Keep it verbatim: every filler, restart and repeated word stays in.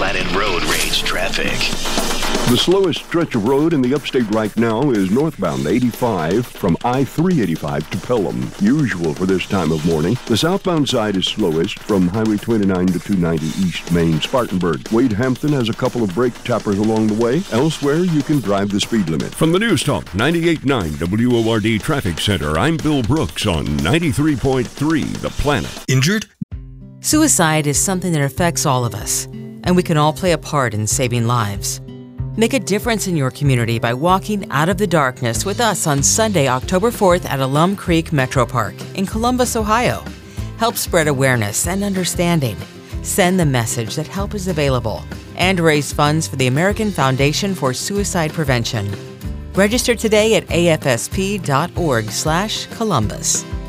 Planet Road Rage traffic. The slowest stretch of road in the upstate right now is northbound eighty-five from I three eighty-five to Pelham, usual for this time of morning. The southbound side is slowest from Highway twenty-nine to two ninety East Main, Spartanburg. Wade Hampton has a couple of brake tappers along the way. Elsewhere, you can drive the speed limit. From the News Talk ninety-eight point nine W O R D Traffic Center, I'm Bill Brooks on ninety-three point three The Planet. Injured? Suicide is something that affects all of us, and we can all play a part in saving lives. Make a difference in your community by walking out of the darkness with us on Sunday, October fourth at Alum Creek Metro Park in Columbus, Ohio. Help spread awareness and understanding. Send the message that help is available and raise funds for the American Foundation for Suicide Prevention. Register today at A F S P dot org slash Columbus.